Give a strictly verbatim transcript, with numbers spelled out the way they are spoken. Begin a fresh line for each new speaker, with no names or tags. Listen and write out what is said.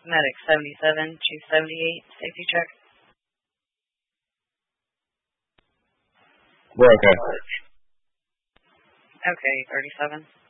Medic seventy-seven, Chief seventy-eight, safety check.
We're okay.
Okay, thirty-seven.